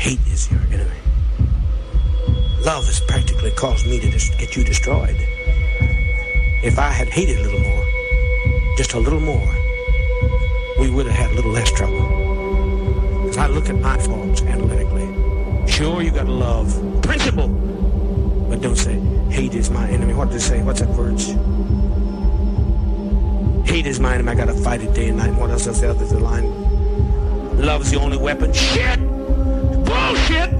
hate is your enemy. Love has practically caused me to get you destroyed. If I had hated a little more, just a little more, we would have had a little less trouble. Because I look at my faults analytically. Sure, you got to love principle, but don't say hate is my enemy. What did it say? What's that words? Hate is my enemy. I got to fight it day and night. And what else does the other line? Love's the only weapon. Shit! Bullshit!